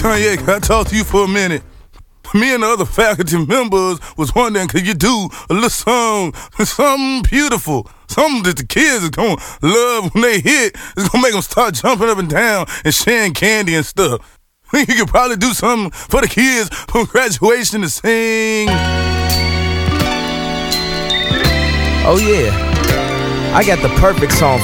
Kanye, can I talk to you for a minute? Me and the other faculty members was wondering, could you do a little song, something beautiful, something that the kids is gonna love when they hit. It's gonna make them start jumping up and down and sharing candy and stuff. I think you could probably do something for the kids from graduation to sing. Oh yeah, I got the perfect song